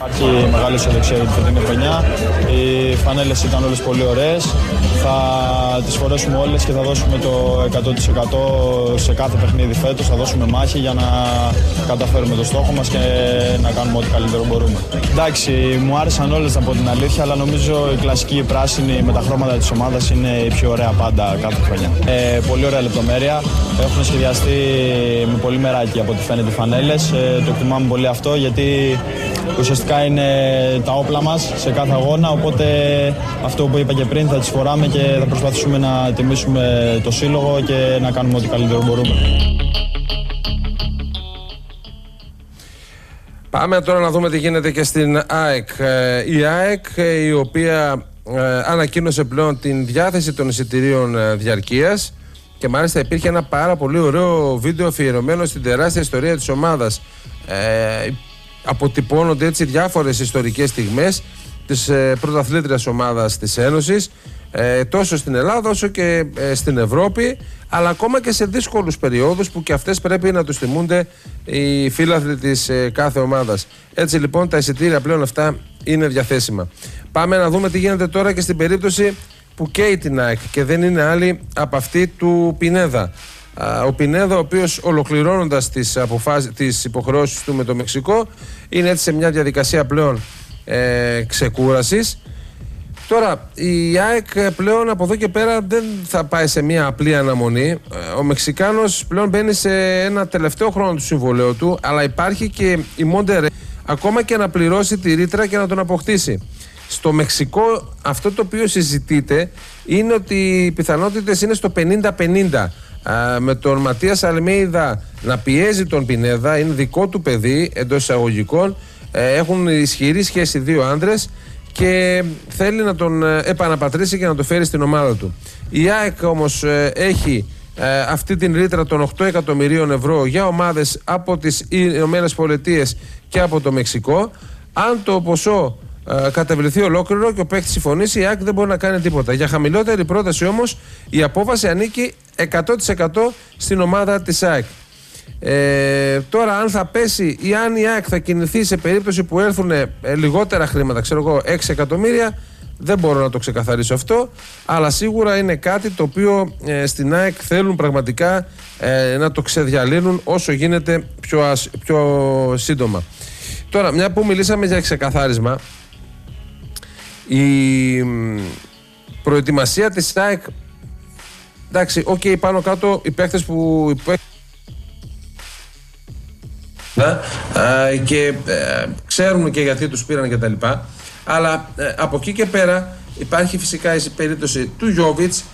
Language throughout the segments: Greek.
Υπάρχει μεγάλη αισιοδοξία για τη φετινή χρονιά. Οι φανέλες ήταν όλες πολύ ωραίες. Θα τις φορέσουμε όλες και θα δώσουμε το 100% σε κάθε παιχνίδι φέτος. Θα δώσουμε μάχη για να καταφέρουμε το στόχο μας και να κάνουμε ό,τι καλύτερο μπορούμε. Εντάξει, μου άρεσαν όλες από την αλήθεια, αλλά νομίζω η κλασική πράσινη με τα χρώματα της ομάδας είναι η πιο ωραία πάντα κάθε χρονιά. Πολύ ωραία λεπτομέρεια. Έχουν σχεδιαστεί με πολύ μεράκι από ό,τι φαίνεται οι φανέλες. Το εκτιμάμε πολύ αυτό, γιατί ουσιαστικά είναι τα όπλα μας σε κάθε αγώνα, οπότε αυτό που είπα και πριν θα τις φοράμε και θα προσπαθήσουμε να τιμήσουμε το σύλλογο και να κάνουμε ό,τι καλύτερο μπορούμε. Πάμε τώρα να δούμε τι γίνεται και στην ΑΕΚ. Η ΑΕΚ, η οποία ανακοίνωσε πλέον την διάθεση των εισιτηρίων διαρκείας και μάλιστα υπήρχε ένα πάρα πολύ ωραίο βίντεο αφιερωμένο στην τεράστια ιστορία της ομάδας. Αποτυπώνονται έτσι διάφορες ιστορικές στιγμές της πρωταθλήτριας ομάδας της Ένωσης, τόσο στην Ελλάδα όσο και στην Ευρώπη, αλλά ακόμα και σε δύσκολους περιόδους που και αυτές πρέπει να τους θυμούνται οι φίλαθλοι της κάθε ομάδας. Έτσι λοιπόν τα εισιτήρια πλέον αυτά είναι διαθέσιμα. Πάμε να δούμε τι γίνεται τώρα και στην περίπτωση που καίει την ΑΕΚ και δεν είναι άλλη από αυτή του Πινέδα. Ο Πινέδα, ο οποίος ολοκληρώνοντας τις υποχρεώσεις του με το Μεξικό, είναι έτσι σε μια διαδικασία πλέον ξεκούρασης. Τώρα η ΑΕΚ πλέον από εδώ και πέρα δεν θα πάει σε μια απλή αναμονή. Ο Μεξικάνος πλέον μπαίνει σε ένα τελευταίο χρόνο του συμβολαίου του, αλλά υπάρχει και η Μοντερέ ακόμα και να πληρώσει τη ρήτρα και να τον αποκτήσει. Στο Μεξικό αυτό το οποίο συζητείται είναι ότι οι πιθανότητες είναι στο 50-50. Με τον Ματίας Αλμέιδα να πιέζει τον Πινέδα, είναι δικό του παιδί εντός εισαγωγικών, έχουν ισχυρή σχέση δύο άντρες και θέλει να τον επαναπατρίσει και να το φέρει στην ομάδα του. Η ΑΕΚ όμως έχει αυτή την ρήτρα των 8 εκατομμυρίων ευρώ για ομάδες από τις Ηνωμένες Πολιτείες και από το Μεξικό. Αν το ποσό κατεβληθεί ολόκληρο και ο παίκτης συμφωνήσει, η ΑΕΚ δεν μπορεί να κάνει τίποτα. Για χαμηλότερη πρόταση όμως η απόφαση ανήκει 100% στην ομάδα της ΑΕΚ. Τώρα αν θα πέσει ή αν η ΑΕΚ θα κινηθεί σε περίπτωση που έρθουν λιγότερα χρήματα, ξέρω εγώ 6 εκατομμύρια, δεν μπορώ να το ξεκαθαρίσω αυτό, αλλά σίγουρα είναι κάτι το οποίο στην ΑΕΚ θέλουν πραγματικά να το ξεδιαλύνουν όσο γίνεται πιο σύντομα. Τώρα, μια που μιλήσαμε για ξεκαθάρισμα, η προετοιμασία της ΑΕΚ, εντάξει, πάνω κάτω οι παίκτες που και ξέρουν και γιατί τους πήραν και τα λοιπά, αλλά από εκεί και πέρα υπάρχει φυσικά η περίπτωση του Γιόβιτς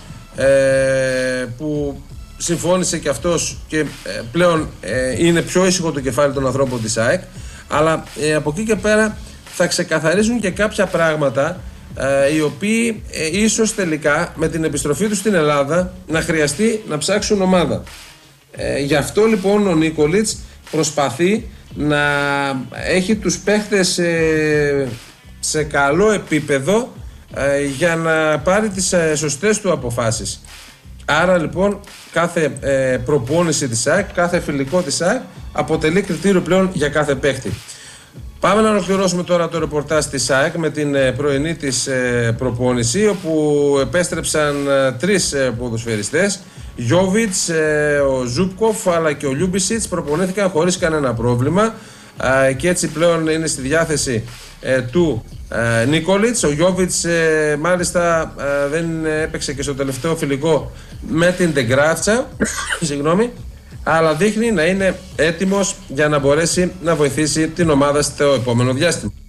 που συμφώνησε και αυτός και πλέον είναι πιο ήσυχο το κεφάλι των ανθρώπων της ΑΕΚ, αλλά από εκεί και πέρα θα ξεκαθαρίζουν και κάποια πράγματα οι οποίοι ίσως τελικά με την επιστροφή τους στην Ελλάδα να χρειαστεί να ψάξουν ομάδα. Γι' αυτό λοιπόν ο Νίκολιτς προσπαθεί να έχει τους παίχτες σε καλό επίπεδο για να πάρει τις σωστές του αποφάσεις. Άρα λοιπόν κάθε προπόνηση της ΑΕΚ, κάθε φιλικό της ΑΕΚ αποτελεί κριτήριο πλέον για κάθε παίχτη. Πάμε να ολοκληρώσουμε τώρα το ρεπορτάζ της ΑΕΚ με την πρωινή της προπόνηση, όπου επέστρεψαν τρεις ποδοσφαιριστές. Γιόβιτς, ο Ζούπκοφ αλλά και ο Λιούμπισιτς προπονήθηκαν χωρίς κανένα πρόβλημα και έτσι πλέον είναι στη διάθεση του Νίκολιτς. Ο Γιόβιτς μάλιστα δεν έπαιξε και στο τελευταίο φιλικό με την Ντεγκράτσα συγγνώμη, αλλά δείχνει να είναι έτοιμος για να μπορέσει να βοηθήσει την ομάδα στο επόμενο διάστημα.